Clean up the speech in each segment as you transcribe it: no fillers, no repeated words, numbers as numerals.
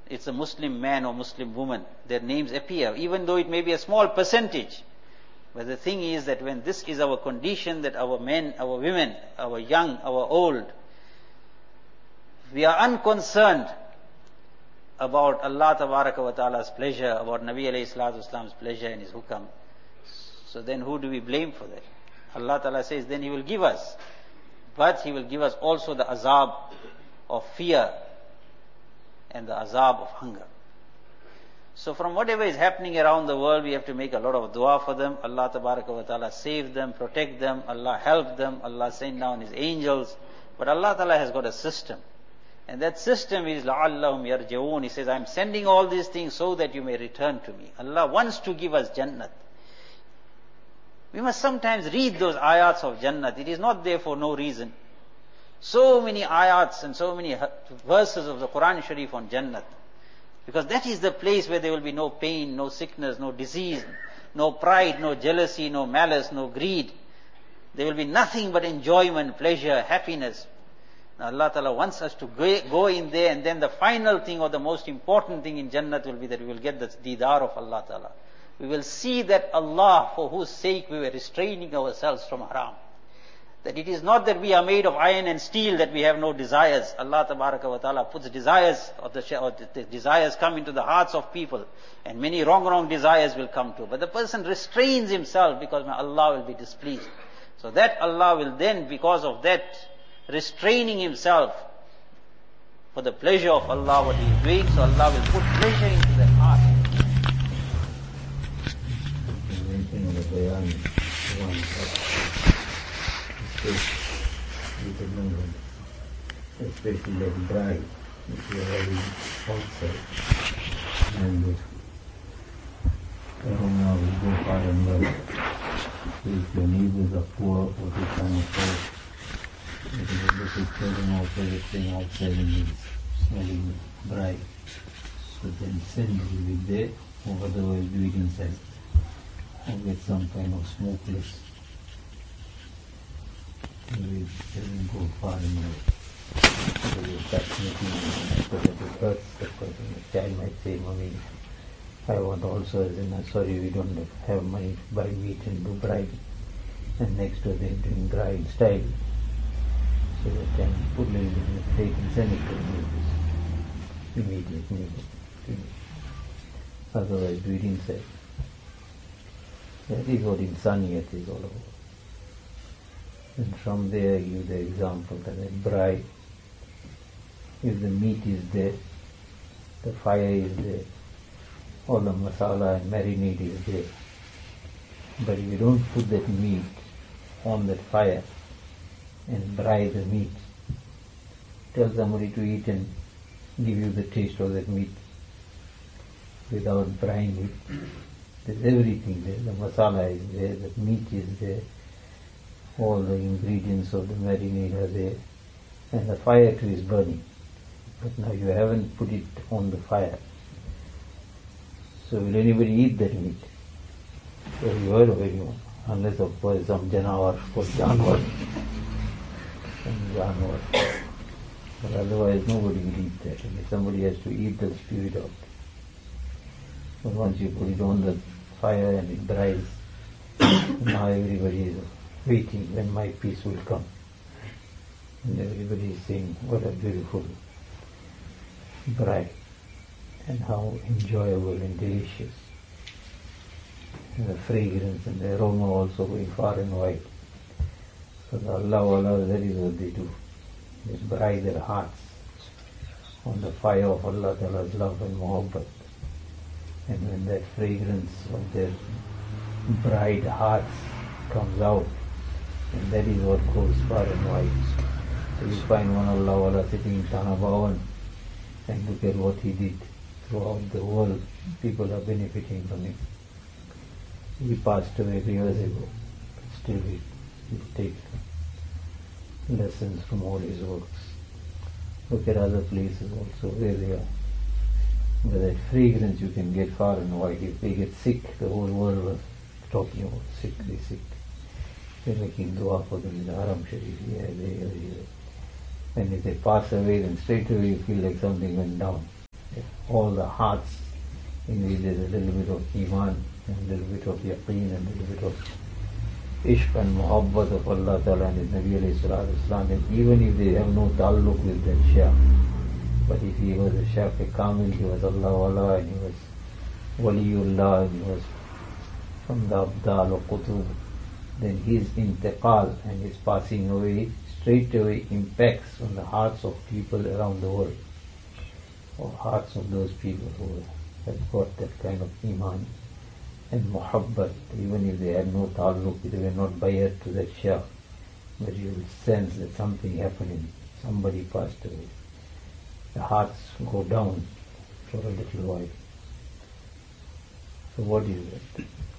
it's a Muslim man or Muslim woman, their names appear, even though it may be a small percentage. But the thing is that when this is our condition, that our men, our women, our young, our old, we are unconcerned about Allah Tabaraka wa Ta'ala's pleasure, about Nabi alayhi salatu wasalam's pleasure and his hukam. So then who do we blame for that? Allah Ta'ala says, then He will give us. But He will give us also the azab of fear and the azab of hunger. So from whatever is happening around the world, we have to make a lot of dua for them. Allah Tabaraka wa Ta'ala save them, protect them, Allah help them, Allah send down His angels. But Allah Ta'ala has got a system. And that system is لَعَلَّهُمْ يَرْجِعُونَ. He says, I am sending all these things so that you may return to me. Allah wants to give us Jannat. We must sometimes read those ayats of Jannat. It is not there for no reason. So many ayats and so many verses of the Quran Sharif on Jannat. Because that is the place where there will be no pain, no sickness, no disease, no pride, no jealousy, no malice, no greed. There will be nothing but enjoyment, pleasure, happiness. Now Allah Ta'ala wants us to go in there, and then the final thing or the most important thing in Jannat will be that we will get the didar of Allah Ta'ala. We will see that Allah, for whose sake we were restraining ourselves from haram. That it is not that we are made of iron and steel, that we have no desires. Allah Tabaraka wa Ta'ala puts desires, or the desires come into the hearts of people, and many wrong desires will come to. But the person restrains himself because Allah will be displeased. So that Allah will then, because of that, restraining himself for the pleasure of Allah, what he is doing, so Allah will put pleasure into their heart. Especially like bride, if you are having outside, and now we go far and well. So if your neighbors are poor or they can't afford, it is a bit children also staying outside and is smelling bride. So then send it with there, or otherwise do it inside, or get some kind of smokeless. We shouldn't go far and away. So you start making so that it hurts the person. The child might say, Mommy, I want also, as in, sorry, we don't have money to buy meat and do bride. And next door they're doing bride style. So they can put a little bit in the plate and send it to the immediately. Otherwise do it inside. That is what insaniyat is all about. And from there I give the example that a bride, if the meat is there, the fire is there, all the masala and marinade is there. But if you don't put that meat on that fire and fry the meat, tell somebody to eat and give you the taste of that meat without frying it. There's everything there, the masala is there, the meat is there, all the ingredients of the marinade are there, and the fire too is burning. But now you haven't put it on the fire. So will anybody eat that meat? Have you heard of anyone? Unless of course some janawar called janwar. Some janwar. But otherwise nobody will eat that. And somebody has to eat the spirit of it. But once you put it on the fire and it dries, now everybody is waiting when my piece will come. And everybody is saying, what a beautiful bride, and how enjoyable and delicious. And the fragrance and the aroma also going far and wide. So the Allah, that is what they do. They bride their hearts on the fire of Allah Ta'ala's love and muhabbat. And when that fragrance of their bride hearts comes out, and that is what goes far and wide. So you find one Allah sitting in Tana Bhavan, and look at what he did throughout the world. People are benefiting from him. He passed away years ago, but still we take lessons from all his works. Look at other places also where they are. With that fragrance you can get far and wide. If they get sick, the whole world was talking about sick, they sick. They're making dua for them in the Haram Sharif, here, there. And if they pass away, then straight away you feel like something went down. Yeah. all the hearts in which there is a little bit of iman and a little bit of yaqeen and a little bit of ishq and muhabbat of Allah Ta'ala and His Nabi alayhi salatu wasalam, and even if they have no ta'alluq with that Shah, but if he was a Shaykh Kamil, he was Allah Wala, and he was Waliullah, and he was from the Abdal or Qutub, then his intiqal and his passing away straight away impacts on the hearts of people around the world, or hearts of those people who have got that kind of iman and muhabbat, even if they had no ta'alluq, they were not bayat to that Shah, but you will sense that something happening, somebody passed away. The hearts go down for a little while. So what is it?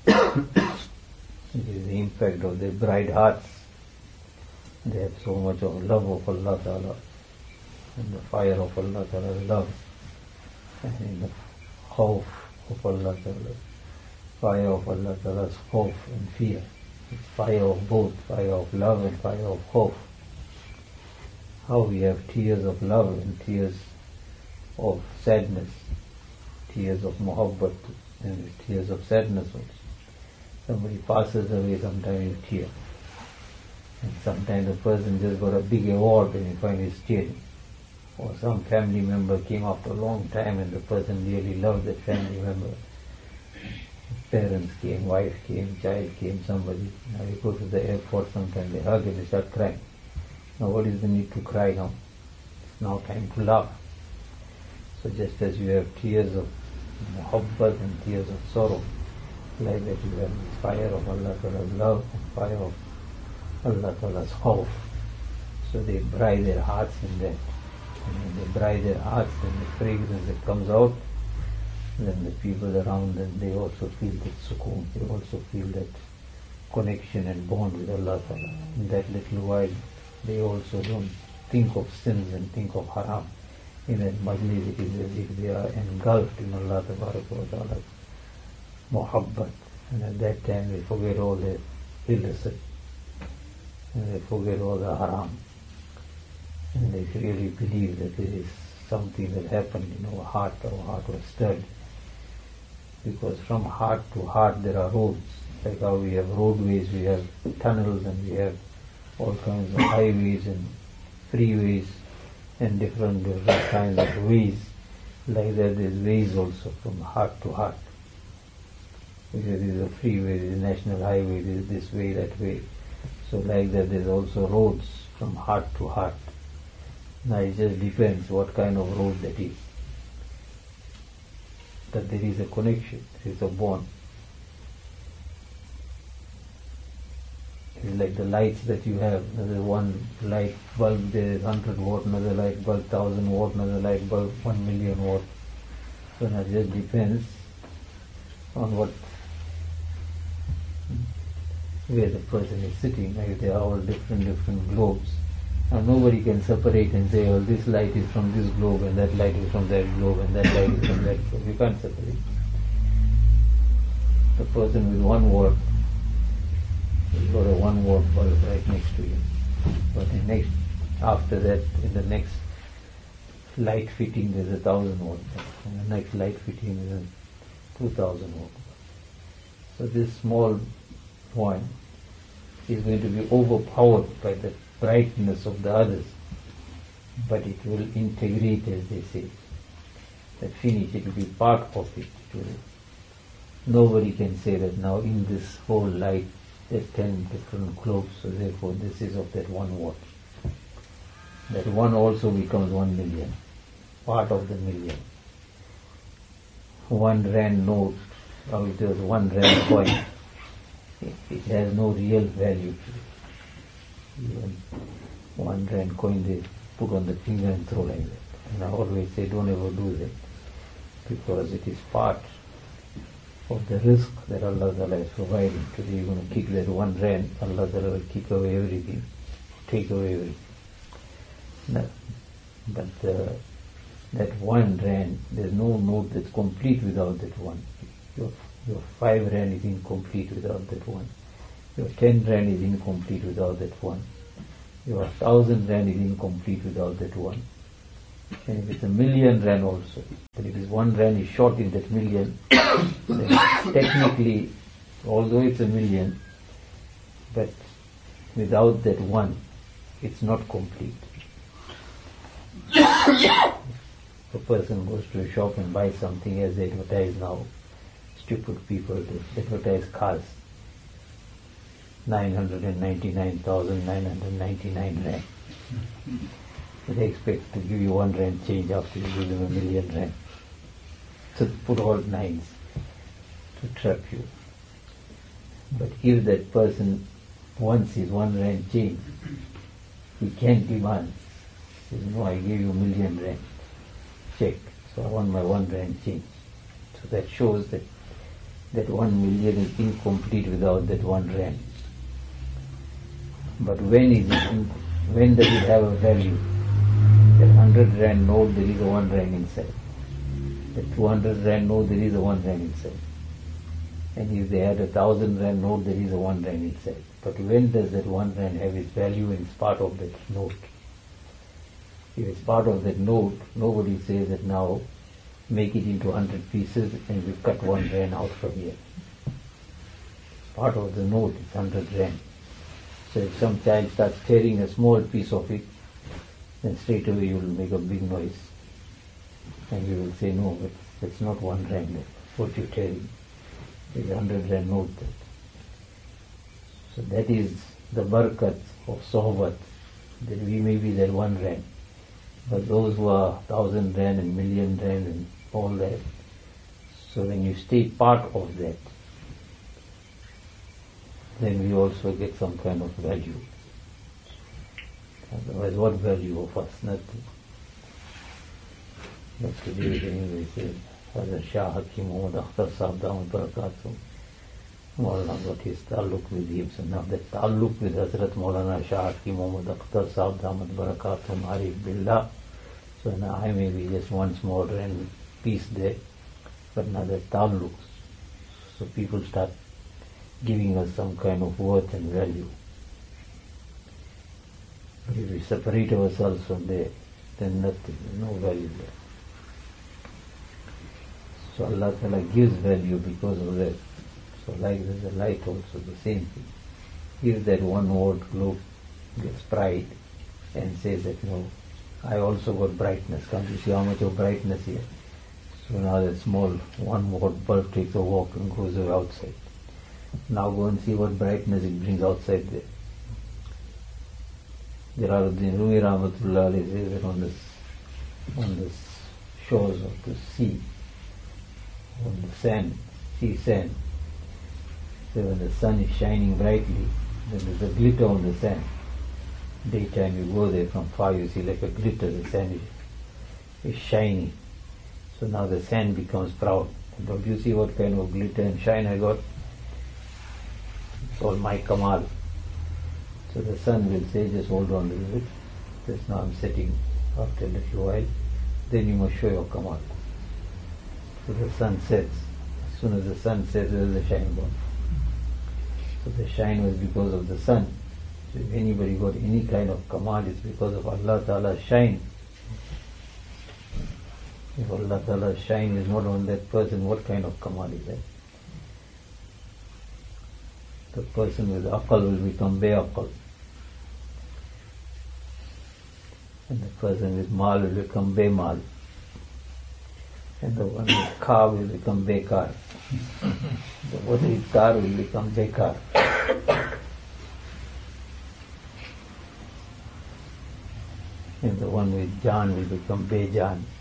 It is the impact of the bright hearts. They have so much of love of Allah Ta'ala, and the fire of Allah Ta'ala's love, and in the khawf of Allah Ta'ala, fire of Allah Ta'ala's khawf and fear. It's fire of both, fire of love and fire of khawf. How we have tears of love and tears of sadness, tears of muhabbat and tears of sadness also. Somebody passes away, sometimes you tear. And sometimes the person just got a big award and you find he's tearing. Or some family member came after a long time and the person really loved that family member. Parents came, wife came, child came, somebody. Now you go to the airport, sometimes they hug and they start crying. Now what is the need to cry now? It's now time to laugh. So just as you have tears of muhabbat and tears of sorrow, like that you have the fire of Allah Ta'ala's love and fire of Allah Ta'ala's khawf. So they dry their hearts in that. And when they dry their hearts, then the fragrance that comes out, then the people around them, they also feel that sukoon, they also feel that connection and bond with Allah Ta'ala. In that little while, they also don't think of sins and think of haram. In that majlis, it is as if they are engulfed in Allah Ta'ala's muhabbat. And at that time, they forget all their illicit, and they forget all the haram. And they really believe that there is something that happened in our heart was stirred. Because from heart to heart there are roads. Like how we have roadways, we have tunnels, and we have all kinds of highways and freeways and different kinds of ways. Like that there is ways also from heart to heart. Because there is a freeway, there is a national highway, there is this way, that way. So like that there is also roads from heart to heart. Now it just depends what kind of road that is. That there is a connection, there is a bond. It's like the lights that you have. There is one light bulb, there is 100 watt, another light bulb 1000 watt, another light bulb 1 million watt. So now it just depends on where the person is sitting. Like they are all different globes. Now nobody can separate and say, well, this light is from this globe and that light is from that globe and that light is from that globe. You can't separate. The person with 1 watt, he's got a 1 watt bulb right next to him. But after that, in the next light fitting, there's 1000 watt. And the next light fitting is a 2000 watt. So this small one is going to be overpowered by the brightness of the others, but it will integrate, as they say. That finish, it will be part of it. Nobody can say that now in this whole light there's 10 different globes, so therefore this is of that 1 watt. That one also becomes 1 million, part of the million. 1 rand note, or it was 1 rand coin. It has no real value to it. Even 1 rand coin they put on the finger and throw like that. And I always say don't ever do that, because it is part of the risk that Allah Ta'ala is providing. Today you're going to kick that 1 rand, Allah Ta'ala will kick away everything, take away everything. No. But that 1 rand, there's no note that's complete without that 1. Your 5 rand is incomplete without that 1. Your 10 rand is incomplete without that 1. Your 1000 rand is incomplete without that 1. And if it's a million rand also, but if it's 1 rand is short in that million, then technically, although it's a million, but without that one, it's not complete. A person goes to a shop and buys something as they advertise now. Stupid people advertise cars. 999,999 rand. They expect to give you 1 rand change after you give them a million rand. So put all nines to trap you. But if that person wants his 1 rand change, he can demand. He says, no, I gave you a million rand. Check. So I want my 1 rand change. So that shows that 1 million is incomplete without that 1 rand. But when does it have a value? That 100 rand note, there is a 1 rand inside. That 200 rand note, there is a 1 rand inside. And if they had a 1,000 rand note, there is a 1 rand inside. But when does that 1 rand have its value and it's part of that note? If it's part of that note, nobody says that now make it into 100 pieces and we cut 1 rand out from here. It's part of the note, it's 100 rand. So if some child starts tearing a small piece of it, then straight away you will make a big noise. And you will say, no, but that's not 1 rand, that's what you're tearing. It's 100 rand note. So that is the barakat of sohbat, that we may be that 1 rand. But those who are 1,000 rand and million rand and all that, so when you stay part of that, then we also get some kind of value. Otherwise, what value of us? Nothing. But today, anyway, says, Hazrat Shah Hakim Muhammad Akhtar Sahib Damat Barakatuh, Maulana got his taluk with him. So now that taluk with Hazrat Maulana Shah Hakim Muhammad Akhtar Sahib Damat Barakatuh, Arif Billah. So now I may be just one small rand piece there, but now that taluk, so people start giving us some kind of worth and value. But if we separate ourselves from there, then nothing, no value there. So Allah Ta'ala gives value because of that. So like there's a light also, the same thing. If that 1 watt globe gets bright and says that, no, I also got brightness, can't you see how much of brightness here? So now that small 1 watt bulb takes a walk and goes away outside. Now go and see what brightness it brings outside there. Jalaluddin Rumi Rahmatullah alayhi says that on the shores of the sea, on the sand, sea sand, so when the sun is shining brightly, then there's a glitter on the sand. Daytime you go there from far, you see like a glitter, the sand is shiny. So now the sand becomes proud. And don't you see what kind of glitter and shine I got? It's all my kamal. So the sun will say, just hold on a little bit. Just now I'm setting after a little while. Then you must show your kamal. So the sun sets. As soon as the sun sets, there is a shine gone. So the shine was because of the sun. So if anybody got any kind of kamal, it's because of Allah Ta'ala's shine. If Allah Ta'ala's shine is not on that person, what kind of kamal is that? The person with aqal will become be'aqal. And the person with mal will become be'mal. And the one with car will become bekar. The one with car will become bekar. And the one with jaan will become bejan.